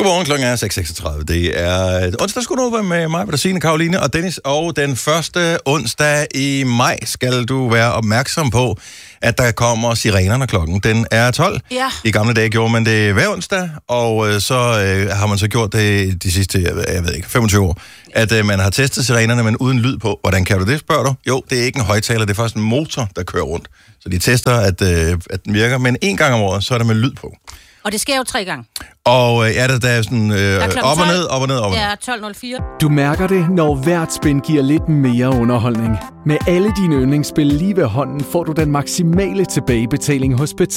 Godmorgen, klokken er 6.36. Det er onsdagsgodnova med mig, Bettina, Karoline og Dennis. Og den første onsdag i maj skal du være opmærksom på, at der kommer sirener, når klokken den er 12. Ja. I gamle dage gjorde man det hver onsdag, og så har man så gjort det de sidste, jeg ved ikke, 25 år. At man har testet sirenerne, men uden lyd på. Hvordan kan du det, spørger du? Jo, det er ikke en højtaler, det er faktisk en motor, der kører rundt. Så de tester, at den virker, men en gang om året, så er der med lyd på. Og det sker jo 3 gange. Og der er sådan op og ned, op og ned, op og ned. Ja, 12.04. Du mærker det, når hvert spin giver lidt mere underholdning. Med alle dine yndlingsspil lige ved hånden, får du den maksimale tilbagebetaling hos Betal.